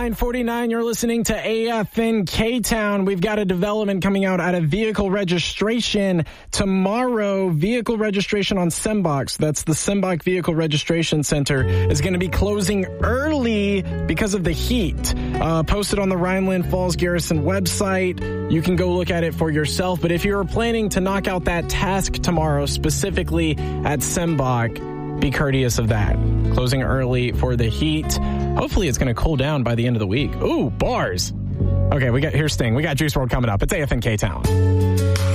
9:49, you're listening to AFN K-Town. We've got a development coming out of vehicle registration tomorrow. Vehicle registration on Sembach, that's the Sembach Vehicle Registration Center, is going to be closing early because of the heat. Posted on the Rhineland Falls Garrison website. You can go look at it for yourself. But if you're planning to knock out that task tomorrow, specifically at Sembach, be courteous of that. Closing early for the heat. Hopefully it's going to cool down by the end of the week. Ooh, bars. Okay, here's Sting. We got Juice WRLD coming up. It's AFN K-Town.